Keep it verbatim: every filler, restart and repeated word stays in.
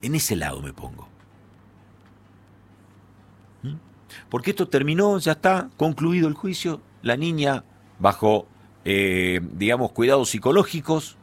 En ese lado me pongo. ¿Mm? Porque esto terminó, ya está concluido el juicio, la niña bajo, eh, digamos, cuidados psicológicos,